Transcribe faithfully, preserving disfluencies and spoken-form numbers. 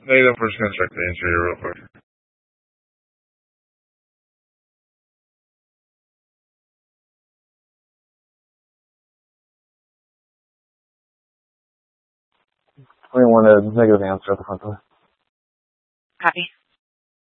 Nathan, we're just going to check the interior real quick. twenty-one, a negative answer at the front door. Copy.